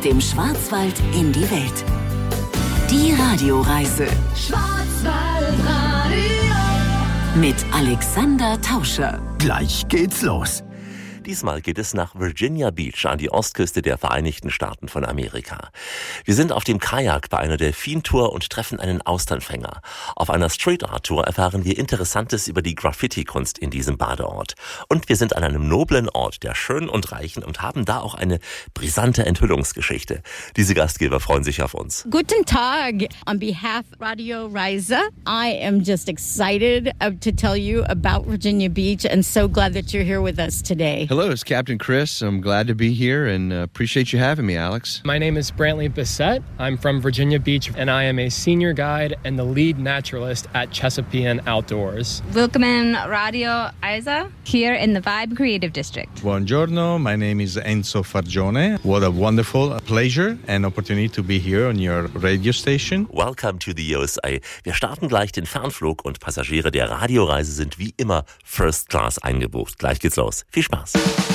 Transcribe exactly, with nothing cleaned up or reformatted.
dem Schwarzwald in die Welt. Die Radioreise. Schwarzwaldradio. Mit Alexander Tauscher. Gleich geht's los. Diesmal geht es nach Virginia Beach an die Ostküste der Vereinigten Staaten von Amerika. Wir sind auf dem Kajak bei einer Delfin-Tour und treffen einen Austernfänger. Auf einer Street-Art-Tour erfahren wir Interessantes über die Graffiti-Kunst in diesem Badeort. Und wir sind an einem noblen Ort der Schönen und Reichen und haben da auch eine brisante Enthüllungsgeschichte. Diese Gastgeber freuen sich auf uns. Guten Tag. On behalf of Radio Reise, I am just excited to tell you about Virginia Beach and so glad that you're here with us today. Hello, it's Captain Chris. I'm glad to be here and uh, appreciate you having me, Alex. My name is Brantley Bissett. I'm from Virginia Beach, and I am a senior guide and the lead naturalist at Chesapeake Outdoors. Willkommen Radio Reise here in the Vibe Creative District. Buongiorno, my name is Enzo Fargione. What a wonderful pleasure and opportunity to be here on your radio station. Welcome to the U S A. Wir starten gleich den Fernflug und Passagiere der Radioreise sind wie immer First Class eingebucht. Gleich geht's los. Viel Spaß.